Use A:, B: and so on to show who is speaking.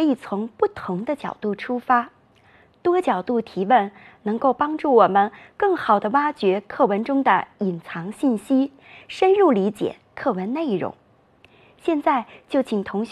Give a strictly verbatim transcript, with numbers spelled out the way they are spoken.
A: 以从不同的角度出发。多角度提问能够帮助我们更好地挖掘课文中的隐藏信息，深入理解课文内容。现在就请同学